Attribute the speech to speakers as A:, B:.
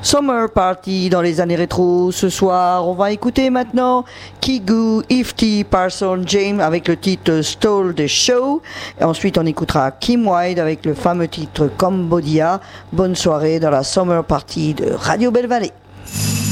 A: Summer Party dans les années rétro. Ce soir, on va écouter maintenant Kigu Ifty Parson James avec le titre Stole the Show. Et ensuite, on écoutera Kim Wilde avec le fameux titre Cambodia. Bonne soirée dans la Summer Party de Radio Belle Vallée.